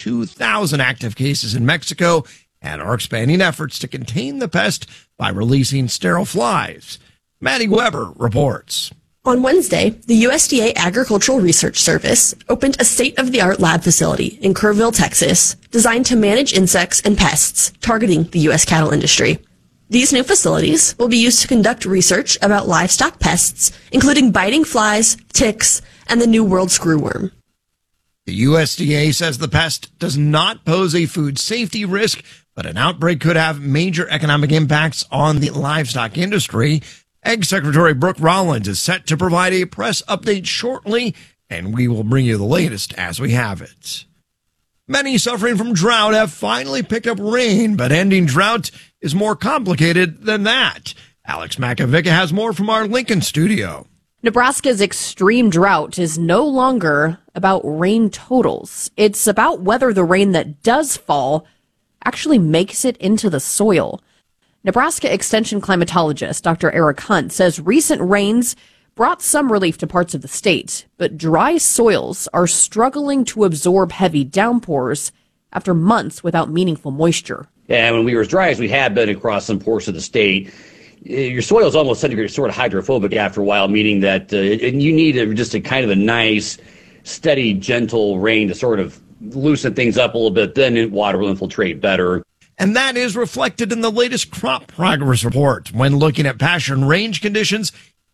2,000 active cases in Mexico and are expanding efforts to contain the pest by releasing sterile flies. Maddie Weber reports. On Wednesday, the USDA Agricultural Research Service opened a state-of-the-art lab facility in Kerrville, Texas, designed to manage insects and pests targeting the U.S. cattle industry. These new facilities will be used to conduct research about livestock pests, including biting flies, ticks, and the New World screwworm. The USDA says the pest does not pose a food safety risk, but an outbreak could have major economic impacts on the livestock industry. Ag Secretary Brooke Rollins is set to provide a press update shortly, and we will bring you the latest as we have it. Many suffering from drought have finally picked up rain, but ending drought is more complicated than that. Alex Makovica has more from our Lincoln studio. Nebraska's extreme drought is no longer about rain totals. It's about whether the rain that does fall actually makes it into the soil. Nebraska Extension climatologist Dr. Eric Hunt says recent rains brought some relief to parts of the state, but dry soils are struggling to absorb heavy downpours after months without meaningful moisture. Yeah, when we were as dry as we have been across some portions of the state, your soil is almost sort of hydrophobic after a while, meaning that you need just a kind of a nice, steady, gentle rain to sort of loosen things up a little bit. Then water will infiltrate better. And that is reflected in the latest crop progress report. When looking at pasture and range conditions,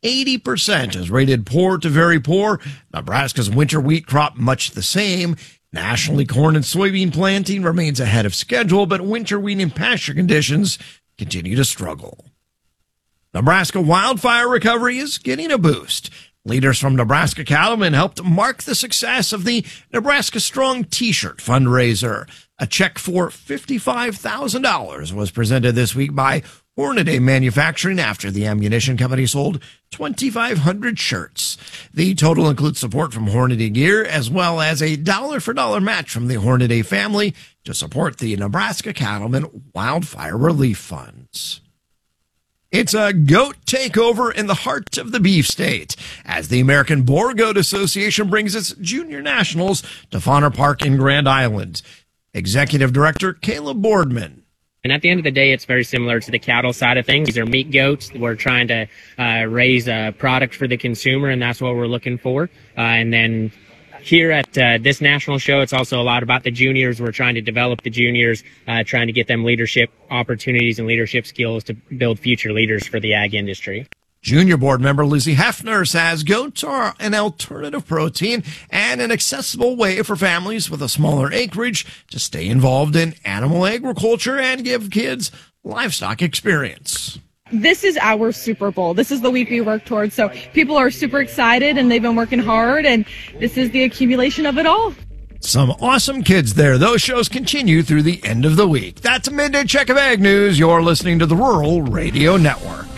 80% is rated poor to very poor. Nebraska's winter wheat crop much the same. Nationally, corn and soybean planting remains ahead of schedule, but winter wheat and pasture conditions continue to struggle. Nebraska wildfire recovery is getting a boost. Leaders from Nebraska Cattlemen helped mark the success of the Nebraska Strong T-shirt fundraiser. A check for $55,000 was presented this week by Hornady Manufacturing after the ammunition company sold 2,500 shirts. The total includes support from Hornady Gear as well as a dollar-for-dollar match from the Hornady family to support the Nebraska Cattlemen Wildfire Relief Funds. It's a goat takeover in the heart of the beef state as the American Boar Goat Association brings its junior nationals to Fauner Park in Grand Island. Executive Director Caleb Boardman. And at the end of the day, it's very similar to the cattle side of things. These are meat goats. We're trying to raise a product for the consumer, and that's what we're looking for. And then here at this national show, it's also a lot about the juniors. We're trying to develop the juniors, trying to get them leadership opportunities and leadership skills to build future leaders for the ag industry. Junior board member Lizzie Hefner says goats are an alternative protein and an accessible way for families with a smaller acreage to stay involved in animal agriculture and give kids livestock experience. This is our Super Bowl. This is the week we work towards. So people are super excited and they've been working hard, and this is the accumulation of it all. Some awesome kids there. Those shows continue through the end of the week. That's a Midday Check of Ag News. You're listening to the Rural Radio Network.